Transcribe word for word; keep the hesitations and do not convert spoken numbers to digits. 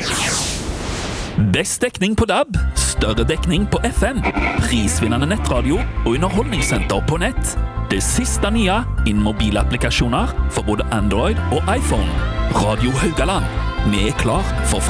Best dekning på D A B, større dekning på F M, prisvinnende nettradio og underholdningssenter på nett. Det siste nye innen mobilapplikasjoner for både Android og iPhone. Radio Haugaland. Vi er klar for